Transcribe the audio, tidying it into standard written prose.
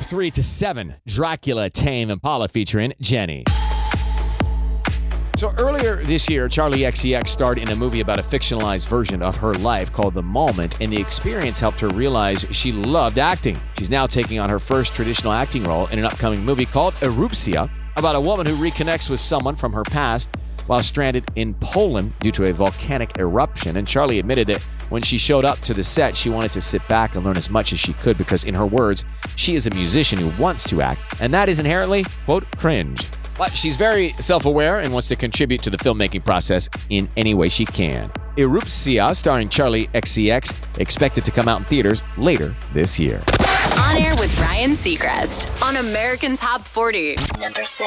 3 to 7, Dracula, Tame Impala featuring Jenny. So earlier this year, Charlie XCX starred in a movie about a fictionalized version of her life called The Moment, and the experience helped her realize she loved acting. She's now taking on her first traditional acting role in an upcoming movie called Erupcja, about a woman who reconnects with someone from her past while stranded in Poland due to a volcanic eruption. And Charlie admitted that when she showed up to the set, she wanted to sit back and learn as much as she could because, in her words, she is a musician who wants to act, and that is inherently, quote, cringe. But she's very self-aware and wants to contribute to the filmmaking process in any way she can. Erupcja, starring Charlie XCX, expected to come out in theaters later this year. On Air with Ryan Seacrest on American Top 40. Number 6.